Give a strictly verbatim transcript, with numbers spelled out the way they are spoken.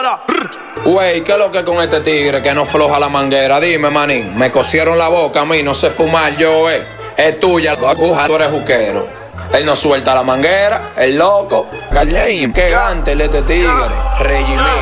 da. Wey, ¿qué es lo que con este tigre que no floja la manguera? Dime, manín, me cosieron la boca a mí, no sé fumar yo, eh. Es tuya, la aguja, tú eres juquero. Él no suelta la manguera, el loco. Gallín, qué gante el este tigre. Regimí.